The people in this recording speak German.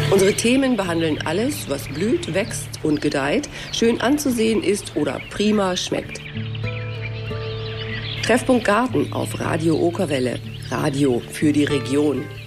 Unsere Themen behandeln alles, was blüht, wächst und gedeiht, schön anzusehen ist oder prima schmeckt. Treffpunkt Garten auf Radio Okerwelle. Radio für die Region.